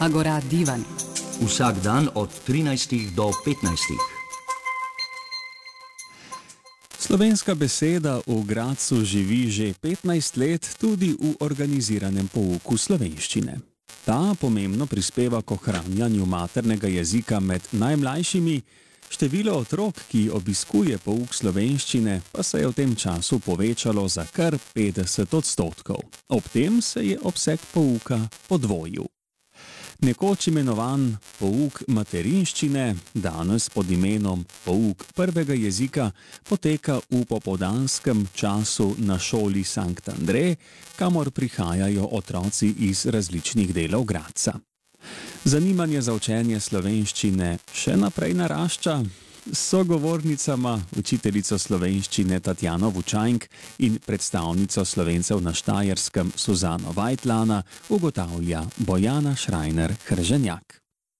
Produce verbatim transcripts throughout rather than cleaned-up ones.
Agora Divan. Vsak dan od trinajstih do petnajstih. Slovenska beseda v Gradcu živi že petnajst let tudi v organiziranem pouku slovenščine. Ta pomembno prispeva k ohranjanju maternega jezika med najmlajšimi, število otrok, ki obiskuje pouk slovenščine, pa se je v tem času povečalo za kar petdeset odstotkov. Ob tem se je obseg pouka podvojil. Nekoč imenovan pouk materinščine, danes pod imenom pouk prvega jezika, poteka v popoldanskem času na šoli Sankt Andrej, kamor prihajajo otroci iz različnih delov Gradca. Zanimanje za učenje slovenščine še naprej narašča. S sogovornicama, učiteljico slovenščine Tatjano Vučajnk in predstavnico Slovencev na Štajerskem Suzano Vajtlana ugotavlja Bojana Šrajner-Hrženjak.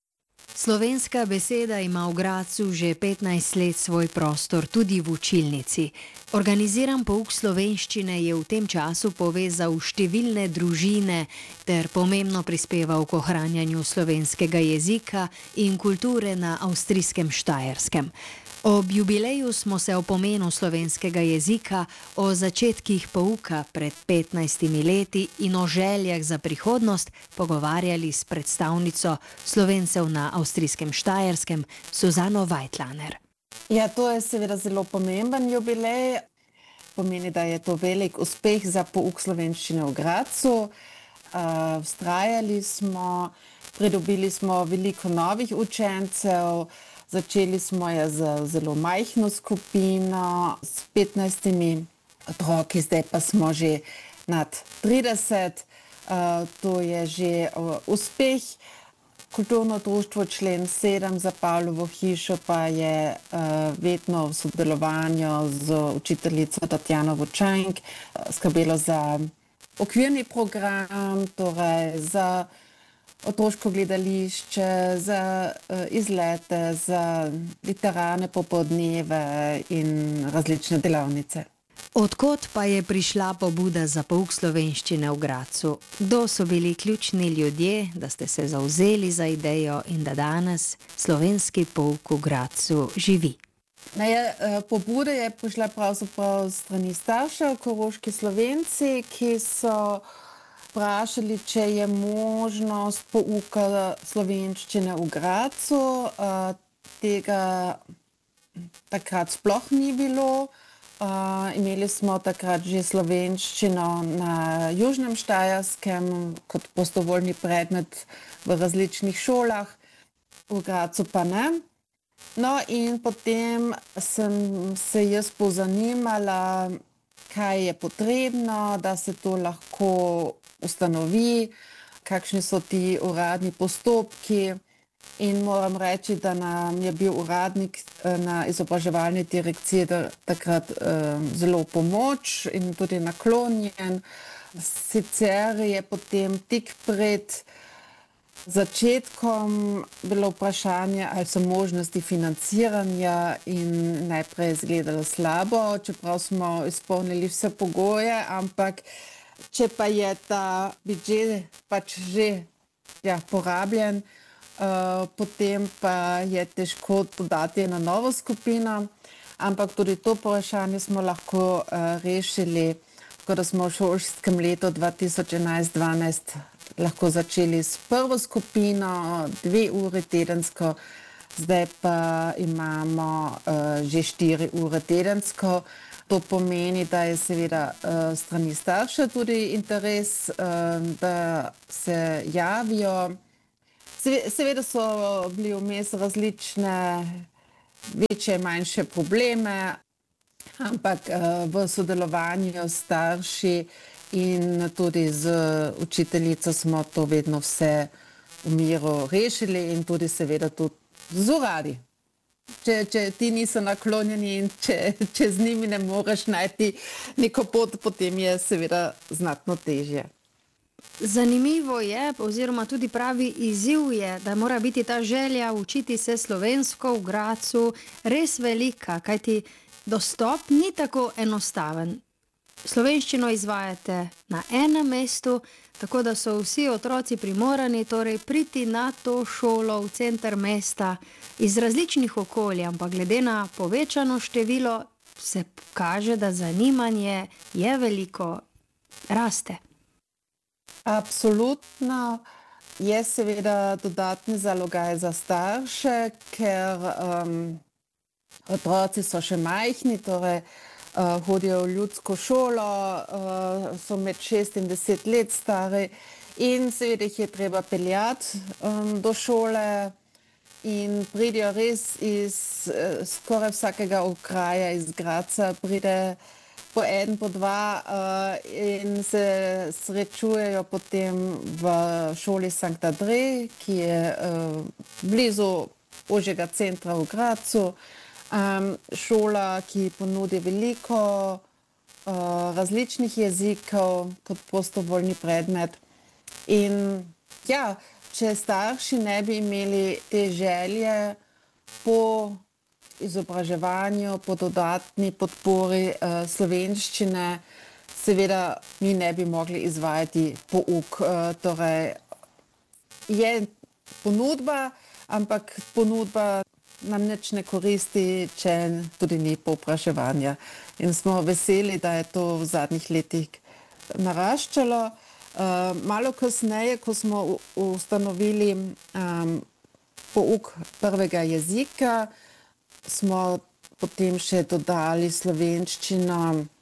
Slovenska beseda ima v Gradcu že petnajst let svoj prostor tudi v učilnici. Organiziran pouk slovenščine je v tem času povezal številne družine ter pomembno prispeval k ohranjanju slovenskega jezika in kulture na avstrijskem Štajerskem. Ob jubileju smo se o pomenu slovenskega jezika, o začetkih pouka pred petnajstimi leti in o željah za prihodnost pogovarjali s predstavnico Slovencev na avstrijskem Štajerskem, Suzano Vajtlaner. Ja, to je seveda zelo pomemben jubilej. Pomeni, da je to velik uspeh za pouk slovenščine v Gradcu. Uh, vztrajali smo, pridobili smo veliko novih učencev. Začeli smo je z zelo majhno skupino, s petnajstimi otroki, zdaj pa smo že nad trideset. Uh, to je že uh, uspeh. Kulturno društvo Člen sedem za Pavlovo hišo pa je uh, vedno v sodelovanju z učiteljico Tatjano Vučajnk uh, skrbelo za okvirni program, torej za otroško gledališče, za uh, izlete, za literarne popoldneve in različne delavnice. Odkot pa je prišla pobuda za pouk slovenščine v Gradcu? Kdo so bili ključni ljudje, da ste se zavzeli za idejo in da danes slovenski pouk v Gradcu živi? Ne, pobuda je prišla pravzaprav strani staršev, koroški Slovenci, ki so vprašali, če je možnost pouka slovenščine v Gradcu. Tega takrat sploh ni bilo. Uh, imeli smo takrat že slovenščino na Južnem Štajerskem kot prostovoljni predmet v različnih šolah, v Gradcu pa ne. No in potem sem se jaz pozanimala, kaj je potrebno, da se to lahko ustanovi, kakšni so ti uradni postopki. In moram reči, da nam je bil uradnik na izobraževalni direkciji takrat eh, zelo pomoč in tudi naklonjen. Sicer je potem tik pred začetkom bilo vprašanje, ali so možnosti financiranja in najprej je izgledalo slabo, čeprav smo izpolnili vse pogoje, ampak če pa je ta budžet pač že ja, porabljen, Uh, potem pa je težko dodati eno novo skupino, ampak tudi to vprašanje smo lahko uh, rešili, tako da smo v šolskem letu dva tisoč enajst dvanajst lahko začeli s prvo skupino, dve uri tedensko, zdaj pa imamo uh, že štiri ure tedensko. To pomeni, da je seveda uh, strani staršev tudi interes, uh, da se javijo. Seveda so bili vmes različne večje in manjše probleme, ampak v sodelovanju s starši in tudi z učiteljico smo to vedno vse v miru rešili in tudi seveda tudi z uradi. Če, če ti niso naklonjeni in če, če z njimi ne moreš najti neko pot, potem je seveda znatno težje. Zanimivo je, oziroma tudi pravi izziv je, da mora biti ta želja učiti se slovensko v Gradcu res velika, kajti dostop ni tako enostaven. slovenščino izvajate na enem mestu, tako da so vsi otroci primorani torej priti na to šolo v center mesta iz različnih okolij, ampak glede na povečano število se kaže, da zanimanje je veliko, raste. Absolutno je seveda dodatni zalogaj za starše, ker um, otroci so še majhni, torej uh, hodijo v ljudsko šolo, uh, so med šest in deset let stari in seveda jih je treba peljati um, do šole in pridejo res iz uh, skoraj vsakega okraja, iz Gradca pride po en, po dva uh, in se srečujejo potem v šoli Sankt Andrej, ki je uh, blizu ožjega centra v Gradcu. Um, šola, ki ponudi veliko uh, različnih jezikov kot prostovoljni predmet. In ja, če starši ne bi imeli te želje po izobraževanju, po dodatni podpori uh, slovenščine, seveda mi ne bi mogli izvajati pouk. Uh, torej je ponudba, ampak ponudba nam nič ne koristi, če tudi ni povpraševanja. In smo veseli, da je to v zadnjih letih naraščalo. Uh, malo kasneje, ko smo ustanovili um, pouk prvega jezika, smo potem še dodali slovenščino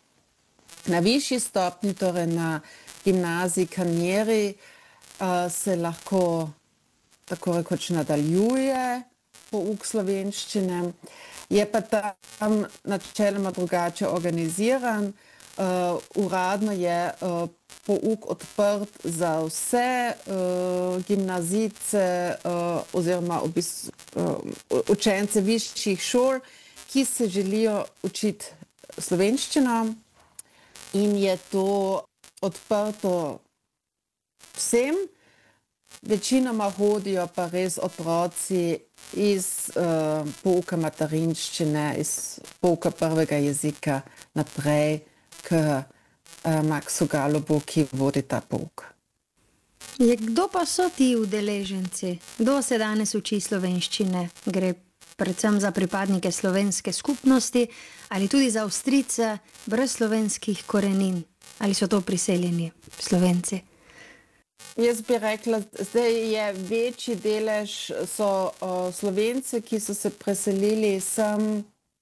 na višji stopnji, torej na gimnaziji Kanjeri uh, se lahko tako rekoč nadaljuje pouk slovenščine. Je pa tam načeloma drugače organiziran. Uh, uradno je uh, pouk odprt za vse uh, gimnazijce uh, oziroma obis, uh, učence višjih šol, ki se želijo učiti slovenščino, in je to odprto vsem. Večinoma hodijo pa res otroci iz uh, pouka materinščine, iz pouka prvega jezika naprej k uh, Maxu Galobu, ki vodi ta pouk. Je, kdo pa so ti udeleženci? Kdo se danes uči slovenščine? Gre predvsem za pripadnike slovenske skupnosti ali tudi za Avstrijce brez slovenskih korenin? Ali so to priseljeni Slovenci? Jaz bi rekla, zdaj je večji delež so uh, Slovenci, ki so se preselili sem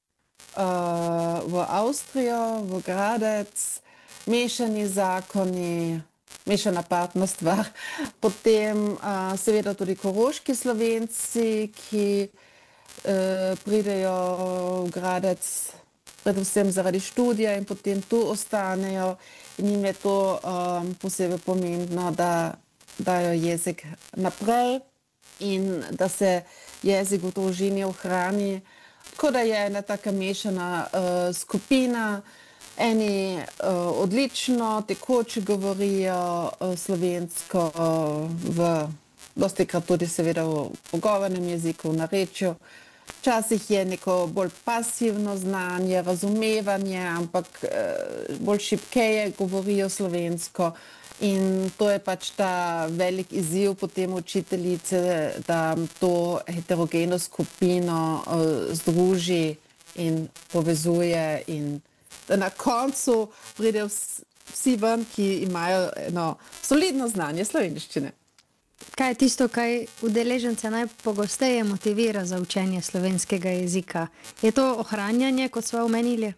uh, v Avstrijo, v Gradec, mešani zakoni, mešana partnerstva, potem uh, seveda tudi koroški Slovenci, ki uh, pridejo v Gradec predvsem zaradi študija in potem tu ostanejo, in jim je to um, posebej pomembno, da dajo jezik naprej in da se jezik v družini ohrani. Tako da je ena taka mešana uh, skupina. Eni uh, odlično, tekoče govorijo uh, slovensko, uh, v dostikrat tudi seveda v pogovornem jeziku, v narečju. Včasih je neko bolj pasivno znanje, razumevanje, ampak eh, bolj šibkeje govorijo slovensko, in to je pač ta velik izziv potem učiteljice, da to heterogeno skupino eh, združi in povezuje, in da na koncu pridejo vsi ven, ki imajo eno solidno znanje slovenščine. Kaj je tisto, kaj udeležence najpogosteje motivira za učenje slovenskega jezika? Je to ohranjanje, kot smo omenili?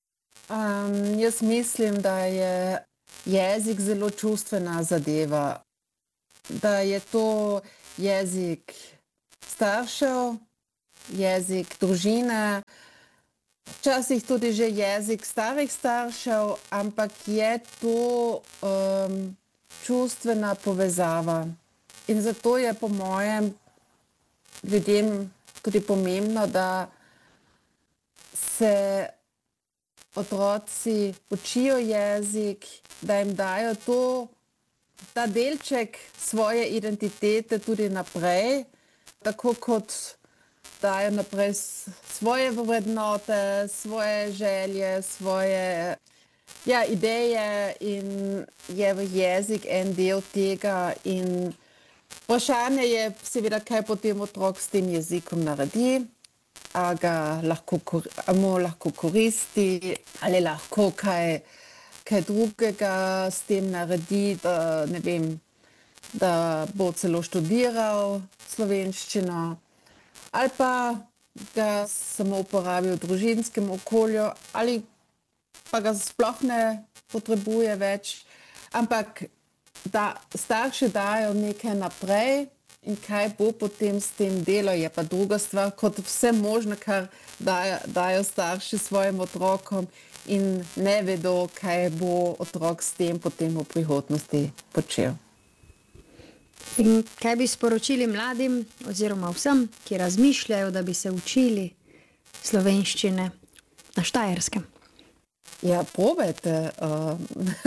Um, jaz mislim, da je jezik zelo čustvena zadeva. Da je to jezik staršev, jezik družine, včasih tudi že jezik starih staršev, ampak je to um, čustvena povezava. In zato je po mojem ljudem tudi pomembno, da se otroci učijo jezik, da jim dajo to, ta delček svoje identitete tudi naprej, tako kot dajo naprej svoje vrednote, svoje želje, svoje Ja, ideje in je v jezik en del tega in vprašanje je seveda, kaj potem otrok s tem jezikom naredi, a ga lahko, a mu lahko koristi, ali lahko kaj, kaj drugega s tem naredi, da, ne vem, da bo celo študiral slovenščino, ali pa ga samo uporabi v družinskem okolju, ali pa ga sploh ne potrebuje več, ampak da starši dajo nekaj naprej in kaj bo potem s tem delo, je pa druga stvar, kot vse možno, kar dajo, dajo starši svojim otrokom in ne vedo, kaj bo otrok s tem potem v prihodnosti počel. In kaj bi sporočili mladim oziroma vsem, ki razmišljajo, da bi se učili slovenščine na Štajerskem? Ja, probajte. Uh,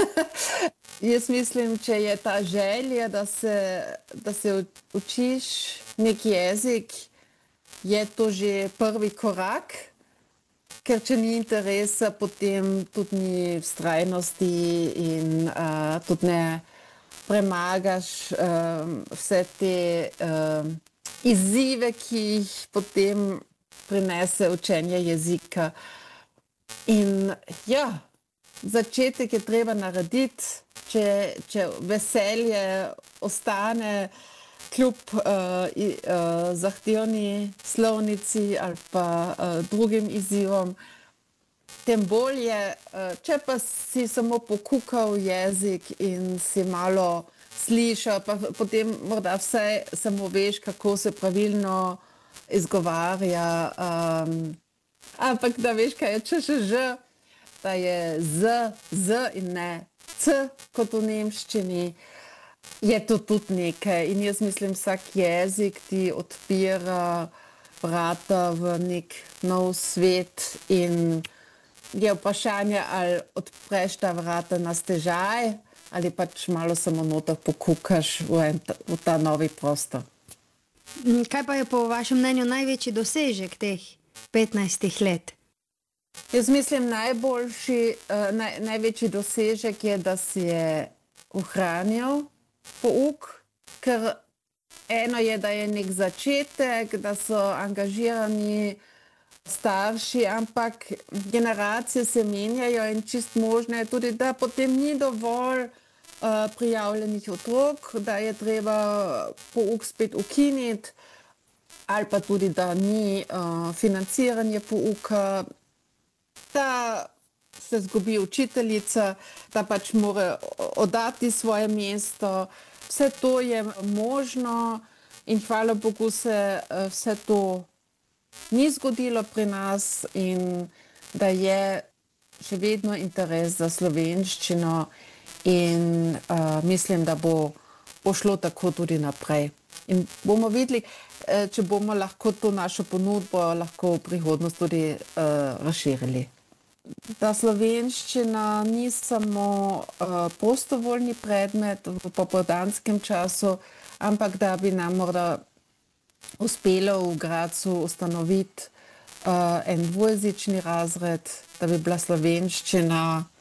jaz mislim, če je ta želja, da se, da se učiš nek jezik, je to že prvi korak, ker če ni interesa, potem tudi ni vztrajnosti in uh, tudi ne premagaš um, vse te um, izzive, ki jih potem prinese učenje jezika. In ja, začetek je treba narediti, če, če veselje ostane kljub uh, i, uh, zahtevni slovnici ali pa uh, drugim izzivom, tem bolje. Uh, če pa si samo pokukal jezik in si malo slišal, pa potem morda vsaj samo veš, kako se pravilno izgovarja. Um, Ampak da veš, kaj je č, š, ž, da je z, z in ne c, kot v nemščini, je to tudi nekaj. In jaz mislim, vsak jezik ti odpira vrata v nek nov svet in je vprašanje, ali odpreš ta vrata na stežaj ali pač malo samo noter pokukaš v, en, v ta novi prostor. Kaj pa je po vašem mnenju največji dosežek teh petnajstih let? Jaz mislim, najboljši, uh, naj, največji dosežek je, da si je ohranil pouk, ker eno je, da je nek začetek, da so angažirani starši, ampak generacije se menjajo in čist možno je tudi, da potem ni dovolj uh, prijavljenih otrok, da je treba pouk spet ukiniti, ali pa tudi, da ni uh, financiranje pouka, da se zgubi učiteljica, da pač mora oddati svoje mesto. Vse to je možno in hvala Bogu se uh, vse to ni zgodilo pri nas in da je še vedno interes za slovenščino in uh, mislim, da bo, bo šlo tako tudi naprej. In bomo videli, če bomo lahko to našo ponudbo lahko v prihodnost tudi uh, razširili. Da slovenščina ni samo uh, prostovoljni predmet v popoldanskem času, ampak da bi nam morda uspelo v Gradcu ustanoviti uh, en dvojezični razred, da bi bila slovenščina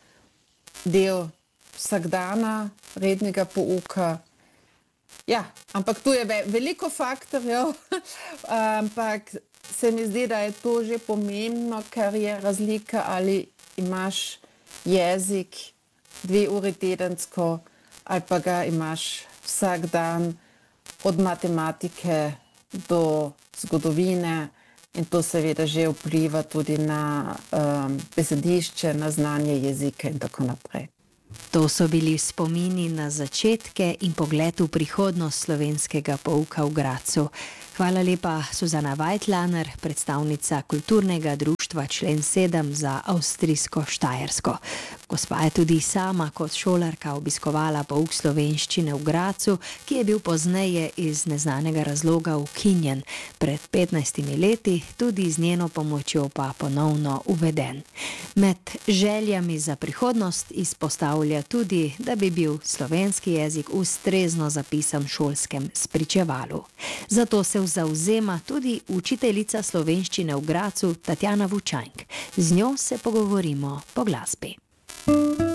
del vsakdana rednega pouka. Ja, ampak tu je veliko faktorjev, ampak se mi zdi, da je to že pomembno, ker je razlika, ali imaš jezik dve uri tedensko, ali pa ga imaš vsak dan od matematike do zgodovine in to seveda že vpliva tudi na um, besedišče, na znanje jezika in tako naprej. To so bili spomini na začetke in pogled v prihodnost slovenskega pouka v Gradcu. Hvala lepa, Suzana Weitlaner, predstavnica kulturnega društva Člen sedem za avstrijsko Štajersko. Gospa je tudi sama kot šolarka obiskovala pouk slovenščine v Gradcu, ki je bil pozneje iz neznanega razloga ukinjen, pred petnajstimi leti tudi z njeno pomočjo pa ponovno uveden. Med željami za prihodnost izpostavlja tudi, da bi bil slovenski jezik ustrezno zapisan v šolskem spričevalu. Zato se zavzema tudi učiteljica slovenščine v Gradcu Tatjana Vučanjk. Z njo se pogovorimo po glasbi.